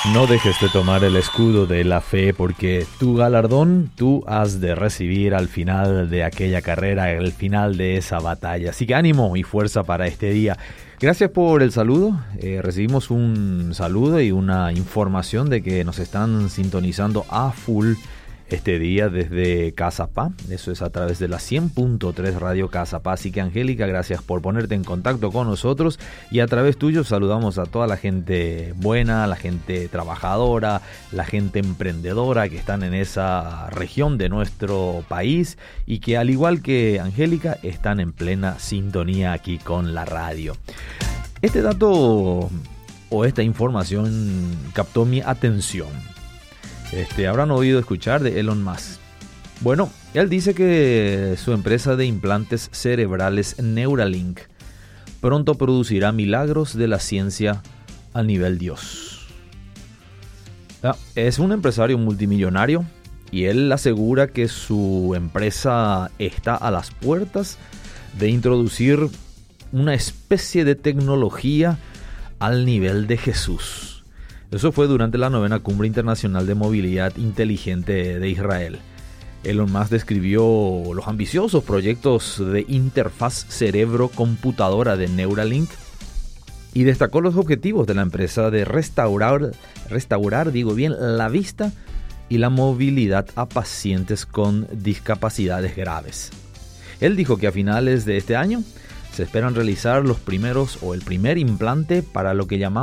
No dejes de tomar el escudo de la fe, porque tu galardón tú has de recibir al final de aquella carrera, al final de esa batalla. Así que ánimo y fuerza para este día. Gracias por el saludo. Recibimos un saludo y una información de que nos están sintonizando a full este día desde Cazapá. Eso es a través de la 100.3 Radio Cazapá. Así que Angélica, gracias por ponerte en contacto con nosotros, y a través tuyo saludamos a toda la gente buena, la gente trabajadora, la gente emprendedora que están en esa región de nuestro país y que, al igual que Angélica, están en plena sintonía aquí con la radio. Este dato o esta información captó mi atención. Habrán oído escuchar de Elon Musk. Bueno, él dice que su empresa de implantes cerebrales Neuralink pronto producirá milagros de la ciencia a nivel Dios. Es un empresario multimillonario y él asegura que su empresa está a las puertas de introducir una especie de tecnología al nivel de Jesús. Eso fue durante la 9ª Cumbre Internacional de Movilidad Inteligente de Israel. Elon Musk describió los ambiciosos proyectos de interfaz cerebro-computadora de Neuralink y destacó los objetivos de la empresa de restaurar la vista y la movilidad a pacientes con discapacidades graves. Él dijo que a finales de este año se esperan realizar el primer implante para lo que llamamos